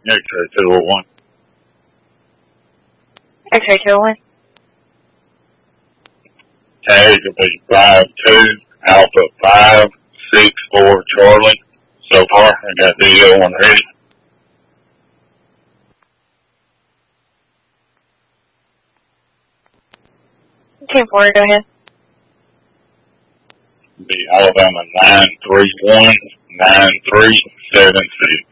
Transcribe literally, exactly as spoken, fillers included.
X-ray two oh one. X-ray two oh one. Tag will be five two Alpha five six four Charlie. So far, I got D O one ready. ten four, go ahead. Be Alabama nine three one nine three seven six.